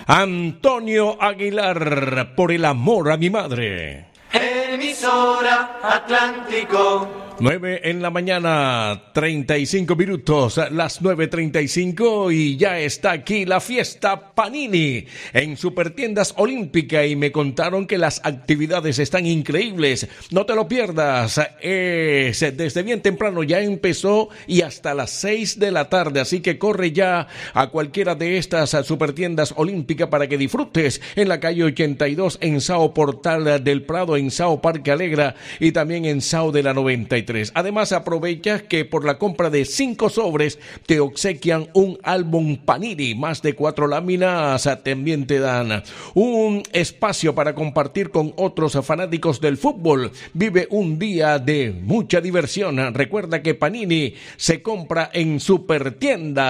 Antonio Aguilar, por el amor a mi madre. Emisora Atlántico. 9 en la mañana, 35 minutos, las 9:35 y ya está aquí la fiesta Panini en Supertiendas Olímpica y me contaron que las actividades están increíbles. No te lo pierdas, desde bien temprano ya empezó y hasta las 6 de la tarde, así que corre ya a cualquiera de estas Supertiendas Olímpica para que disfrutes en la calle 82 en Sao Portal del Prado, en Sao Parque Alegra y también en Sao de la 93. Además, aprovecha que por la compra de 5 sobres te obsequian un álbum Panini, más de 4 láminas. También te dan un espacio para compartir con otros fanáticos del fútbol. Vive un día de mucha diversión. Recuerda que Panini se compra en Supertiendas